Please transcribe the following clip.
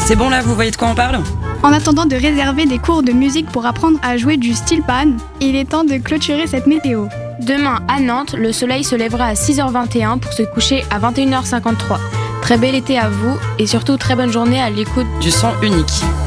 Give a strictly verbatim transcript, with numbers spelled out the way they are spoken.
C'est bon là, vous voyez de quoi on parle ? En attendant de réserver des cours de musique pour apprendre à jouer du steel pan, il est temps de clôturer cette météo. Demain à Nantes, le soleil se lèvera à six heures vingt et un pour se coucher à vingt et une heures cinquante-trois. Très bel été à vous et surtout très bonne journée à l'écoute du son unique.